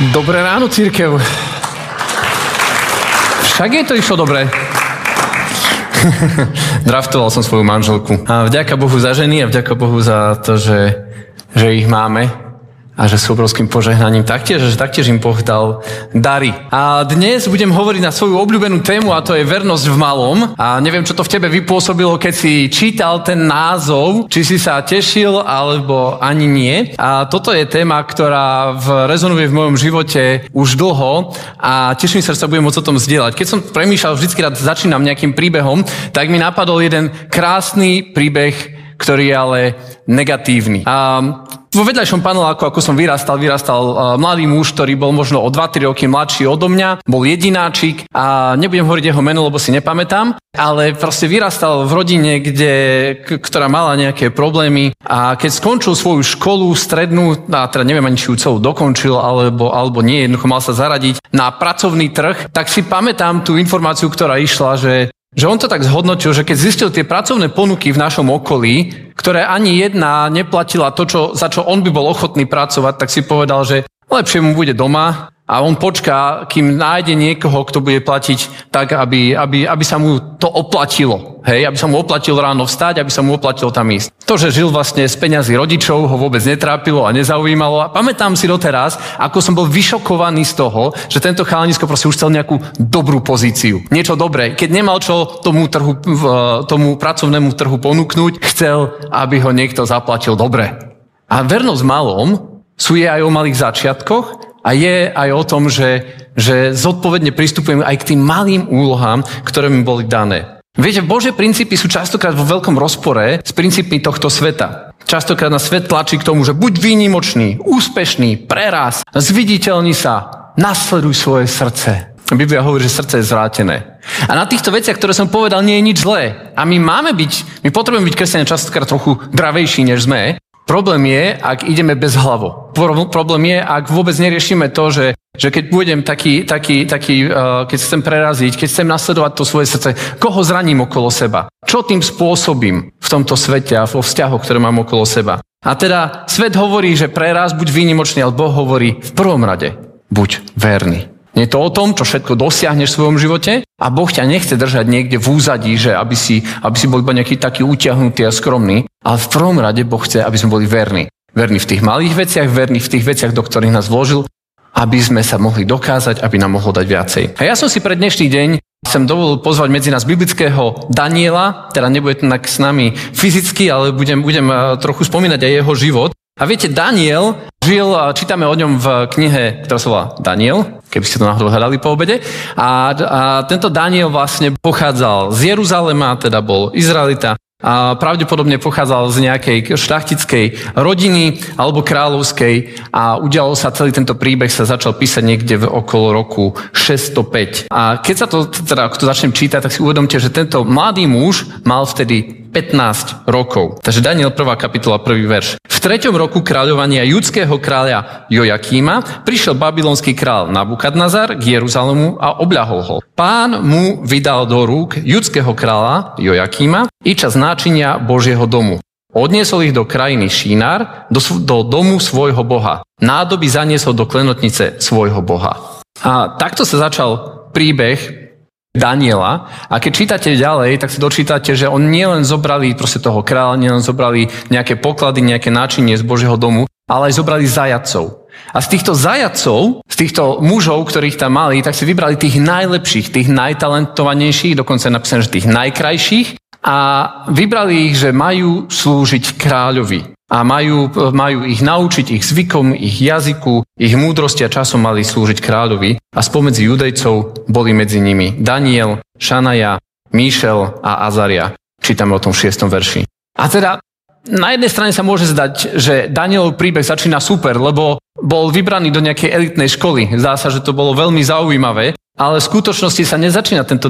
Dobré ráno, cirkev. Však je to išlo dobre. Draftoval som svoju manželku. A vďaka Bohu za ženy a vďaka Bohu za to, že ich máme a že sú obrovským požehnaním taktiež im Boh dal dary. A dnes budem hovoriť na svoju obľúbenú tému a to je vernosť v malom. A neviem, čo to v tebe vypôsobilo, keď si čítal ten názov, či si sa tešil alebo ani nie. A toto je téma, ktorá rezonuje v mojom živote už dlho a teším sa, že sa budem môcť o tom zdieľať. Keď som premýšľal, vždycky rád začínam nejakým príbehom, tak mi napadol jeden krásny príbeh, ktorý je ale negatívny. Vo vedľajšom paneláku, ako som vyrastal mladý muž, ktorý bol možno o 2-3 roky mladší odo mňa, bol jedináčik a nebudem hovoriť jeho meno, lebo si nepamätám, ale proste vyrastal v rodine, ktorá mala nejaké problémy a keď skončil svoju školu strednú, a teda neviem ani, či ju celú dokončil, alebo nie, jednoducho mal sa zaradiť na pracovný trh, tak si pamätám tú informáciu, ktorá išla, že on to tak zhodnotil, že keď zistil tie pracovné ponuky v našom okolí, ktoré ani jedna neplatila to, za čo on by bol ochotný pracovať, tak si povedal, že lepšie mu bude doma a on počká, kým nájde niekoho, kto bude platiť tak, aby sa mu to oplatilo. Hej, aby sa mu oplatilo ráno vstať, aby sa mu oplatilo tam ísť. To, že žil vlastne z peňazí rodičov, ho vôbec netrápilo a nezaujímalo. A pamätám si doteraz, ako som bol vyšokovaný z toho, že tento chalanisko proste už chcel nejakú dobrú pozíciu. Niečo dobré. Keď nemal čo tomu pracovnému trhu ponúknuť, chcel, aby ho niekto zaplatil dobre. A vernosť malom je aj o malých začiatkoch a je aj o tom, že zodpovedne pristupujeme aj k tým malým úlohám, ktoré mi boli dané. Viete, Božie princípy sú častokrát vo veľkom rozpore s princípmi tohto sveta. Častokrát na svet tlačí k tomu, že buď výnimočný, úspešný, preraz, zviditeľni sa, nasleduj svoje srdce. Biblia hovorí, že srdce je zvrátené. A na týchto veciach, ktoré som povedal, nie je nič zlé. A my potrebujeme byť kresťania častokrát trochu dravejší, než sme. Problém je, ak ideme bez hlavo. Problém je, ak vôbec neriešime to, že keď budem taký, keď chcem preraziť, keď chcem nasledovať to svoje srdce, koho zraním okolo seba? Čo tým spôsobím v tomto svete a vo vzťahoch, ktoré mám okolo seba? A teda svet hovorí, že preraz buď výnimočný, ale Boh hovorí v prvom rade, buď verný. Nie je to o tom, čo všetko dosiahneš v svojom živote a Boh ťa nechce držať niekde v úzadí, že aby si bol iba nejaký taký utiahnutý a skromný, ale v prvom rade Boh chce, aby sme boli verní. Verní v tých malých veciach, verní v tých veciach, do ktorých nás vložil, aby sme sa mohli dokázať, aby nám mohol dať viacej. A ja som si pre dnešný deň som dovolil pozvať medzi nás biblického Daniela, teda nebude to s nami fyzicky, ale budem trochu spomínať aj jeho život. A viete, Daniel žil, čítame o ňom v knihe, ktorá sa volá Daniel, keby ste to náhodou hľadali po obede. A tento Daniel vlastne pochádzal z Jeruzalema, teda bol Izraelita. A pravdepodobne pochádzal z nejakej šľachtickej rodiny alebo kráľovskej a udialo sa celý tento príbeh, sa začal písať niekde okolo roku 605. A keď sa to začnem čítať, tak si uvedomte, že tento mladý muž mal vtedy 15 rokov. Takže Daniel 1. kapitola, 1. verš. V 3. roku kráľovania judského kráľa Jojakíma prišiel babylonský král Nabukadnazar k Jeruzalému a obľahol ho. Pán mu vydal do rúk judského kráľa Jojakíma i časť náčinia Božieho domu. Odniesol ich do krajiny Šínár, do domu svojho boha. Nádoby zaniesol do klenotnice svojho boha. A takto sa začal príbeh Daniela. A keď čítate ďalej, tak si dočítate, že on nielen zobrali proste toho kráľa, nielen zobrali nejaké poklady, nejaké náčinie z Božieho domu, ale aj zobrali zajatcov. A z týchto zajatcov, z týchto mužov, ktorých tam mali, tak si vybrali tých najlepších, tých najtalentovanejších, dokonca je napísané, že tých najkrajších, a vybrali ich, že majú slúžiť kráľovi. A majú ich naučiť ich zvykom, ich jazyku, ich múdrosti a časom mali slúžiť kráľovi. A spomedzi judejcov boli medzi nimi Daniel, Šanaja, Míšel a Azaria. Čítame o tom v 6. verši. A teda na jednej strane sa môže zdať, že Danielov príbeh začína super, lebo bol vybraný do nejakej elitnej školy. Zdá sa, že to bolo veľmi zaujímavé, ale v skutočnosti sa nezačína tento